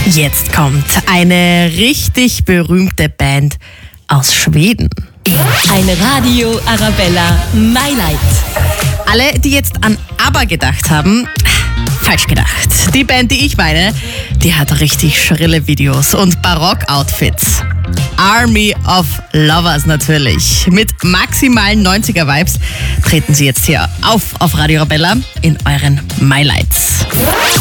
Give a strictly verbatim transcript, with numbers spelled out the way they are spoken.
Jetzt kommt eine richtig berühmte Band aus Schweden. Eine Radio Arabella My-Light. Alle, die jetzt an ABBA gedacht haben, falsch gedacht. Die Band, die ich meine, die hat richtig schrille Videos und Barock-Outfits. Army of Lovers natürlich. Mit maximalen neunziger-Vibes treten sie jetzt hier auf auf Radio Arabella in euren My-Lights.